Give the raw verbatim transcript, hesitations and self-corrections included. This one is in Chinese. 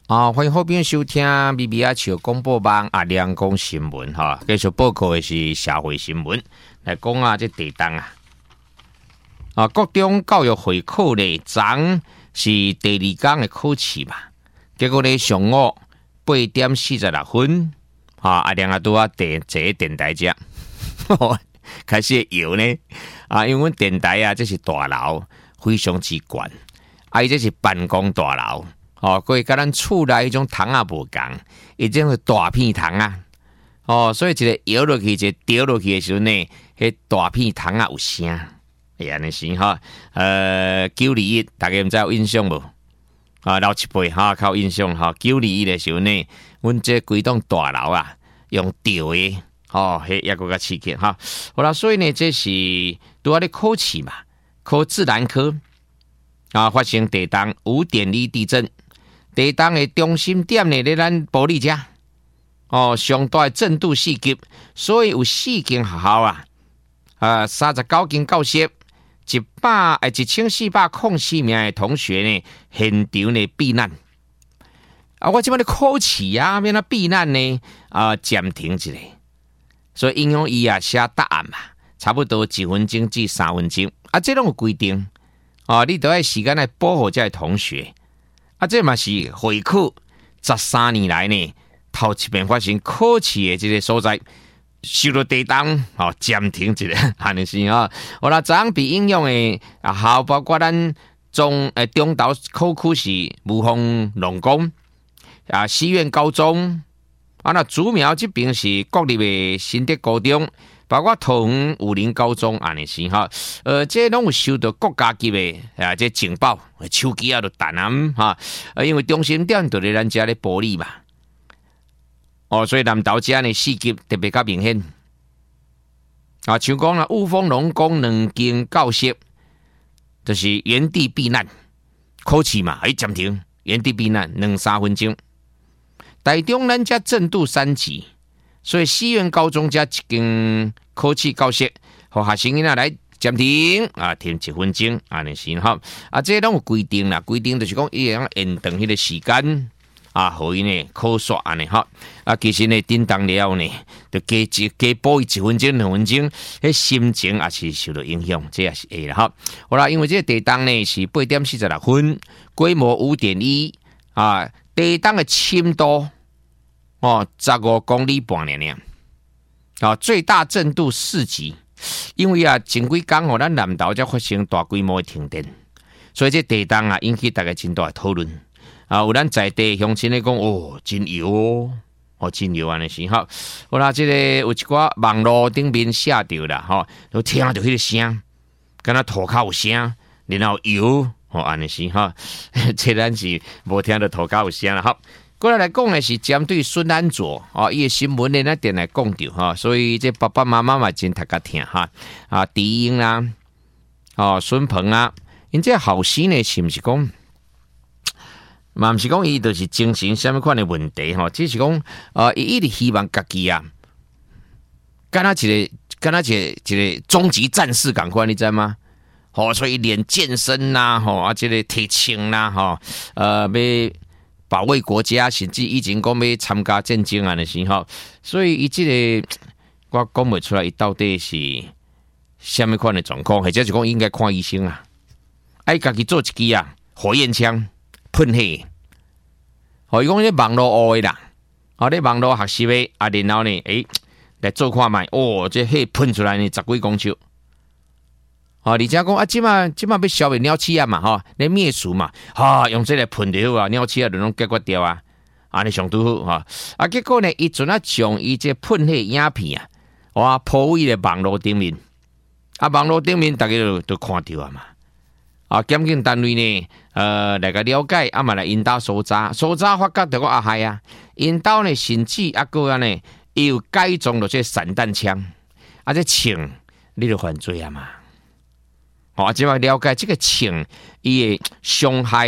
啊，欢迎好朋友收听 B B 啊笑广播网啊，亮讲新闻哈，继续报告的是社会新闻来讲啊，这地动啊，啊，国中教育会考咧，昨是第二天的考试嘛，结果咧上午八點四十六分，啊，阿亮啊拄啊電坐電台遮，開始搖呢，啊，因為阮電台啊，這是大樓，非常之懸，啊，伊這是辦公大樓。哦，所以跟咱厝內迄種窗啊無共，已經是大片窗啊。哦，所以一個搖落去，一個掉落去的時候呢，迄大片窗啊有聲，會安尼是哈。呃，九二一，大家毋知有印象無？啊，老一輩哈，較有印象哈。九二一的時候呢，阮這規棟大樓啊，用吊的，哦，迄抑個較刺激哈。好啦，所以呢，這是拄仔咧考試嘛，考自然科啊，發生地動五點一地震。地動的中心點呢，咧咱玻璃遮哦，上大震度四級，所以有四間學校啊，啊三十九間教室，一百誒一千四百零四名的同學呢，現場呢避難。啊，我即擺咧考試啊，免啊避難呢啊暫停一下，所以影響伊啊寫答案嘛，差不多一分鐘至三分鐘，啊，這種有規定啊，你都要時間來保護這同學。啊，這嘛是會考十三年來呢，頭一遍發生考試的這個所在，受到地動，哦，暫停一下，安尼是啊。好啦，昨被影響的啊校包括咱中誒中島考區是霧峰農工啊，西苑高中啊，那竹苗這邊是國立的新德高中。包括桃園武林高中安尼是哈，呃，這攏有受到國家級的啊，這警報，手機啊都彈啊哈，呃，因為中心點就咧咱遮咧玻璃嘛，哦，所以南投遮呢四級特別較明顯，啊，像講啦，霧峰農工兩間教室，就是原地避難，考試嘛，喺暫停，原地避難兩三分鐘，台中咱遮震度三級。所以西苑高中加一間考試教室，和學生囡仔來暫停啊，停一分鐘，安尼是哈。啊，這攏有規定啦，規定就是講伊會延長迄個時間啊，互伊呢考刷安尼哈。啊，其實呢，叮當了呢，就加一加補伊一分鐘兩分鐘，迄心情也是受到影響，這也是會啦哈。好啦，因為這個地動呢是八點四十六分，規模五點一啊，地動的深度。哦，十五公里半呢呢，啊，最大震度四級，因為啊，前幾天哦，咱南投才發生大規模的停電，所以這地動啊引起大家真大的討論。啊，有咱在地鄉親咧講，哦，真搖哦，哦，真搖安尼是哈。好啦，這個有一寡網絡頂面寫到啦，吼，都聽到迄個聲，敢若塗骹有聲，然後搖，哦，安尼是哈。這咱是無聽到塗骹有聲啦，好。過來來講的是針對孫安佐哦，伊個新聞呢那點來講到哈，所以這爸爸媽媽嘛真讀個聽哈啊，迪英啦，哦，孫鵬啊，因這後生呢是毋是講，嘛毋是講伊就是精神什麼款的問題哈，只是講呃，伊一直希望家己啊，敢若一個敢若一個一個終極戰士咁款，你知嗎？哦，所以練健身啦，吼啊，這個體輕啦，吼，呃，要。保衛國家，甚至以前講要參加戰爭啊的時候，所以伊這個我講不出來，伊到底是什麼款的狀況，或者是講應該看醫生啊，愛家己做一支啊火焰槍噴火，哦，伊講啲網絡學的啦，哦，啲網絡學習的啊，然後呢，誒來做看賣，哦，這火噴出來呢十幾公尺。哦，而且講啊，即馬即馬要消滅鳥鼠啊嘛，吼，來滅鼠嘛，哈，用這個噴就好啊，鳥鼠啊就攏解決掉啊，安尼上拄好哈。啊，結果呢，伊陣啊將伊這噴火影片啊，哇，鋪伊個網絡頂面，啊，網絡頂面大家都都看到啊嘛。啊，檢警單位呢，呃，來個了解，啊嘛來引導搜查，搜查發覺就講啊害啊，引導呢甚至啊個啊呢，伊有改裝咗這散彈槍，啊，這槍你就犯罪啊嘛。哦，即係了解這個槍伊嘅傷害。